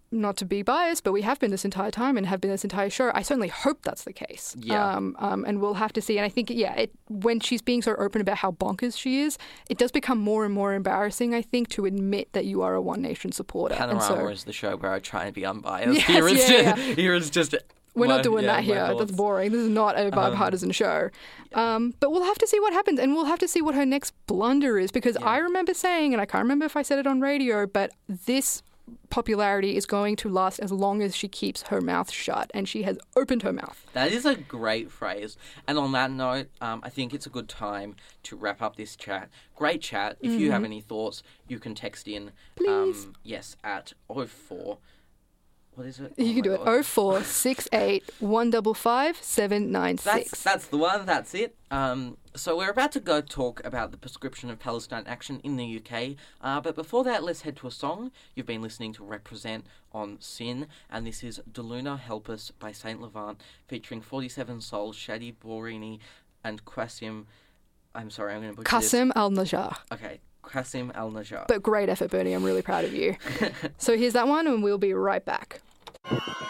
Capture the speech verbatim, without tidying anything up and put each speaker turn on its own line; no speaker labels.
not to be biased, but we have been this entire time and have been this entire show. I certainly hope that's the case.
Yeah.
Um, um, and we'll have to see. And I think, yeah, it, when she's being so open about how bonkers she is, it does become more and more embarrassing, I think, to admit that you are a One Nation supporter.
Panorama
so,
is the show where I try and be unbiased.
Yes,
here, it's
yeah,
just,
yeah.
here it's just...
We're
my,
not doing
yeah,
that here.
thoughts.
That's boring. This is not a bipartisan um, show. Um, but we'll have to see what happens, and we'll have to see what her next blunder is, because
yeah.
I remember saying, and I can't remember if I said it on radio, but this popularity is going to last as long as she keeps her mouth shut, and she has opened her mouth.
That is a great phrase. And on that note, um, I think it's a good time to wrap up this chat. Great chat. If mm-hmm. you have any thoughts, you can text in.
Please.
Um, yes, at oh four. What is it?
You
oh
can do
God.
it. oh four six eight one five five seven nine six.
That's, that's the one. That's it. Um, so we're about to go talk about the prescription of Palestine action in the U K. Uh, but before that, let's head to a song. You've been listening to Represent on Sin, and this is Deluna Help Us by Saint Levant, featuring forty-seven Souls, Shadi Borini, and Qasim. I'm sorry, I'm going to butcher
Qasim
this.
Al-Najjar.
Okay. Qasim Al-Najjar.
But great effort, Bernie. I'm really proud of you. So here's that one, and we'll be right back.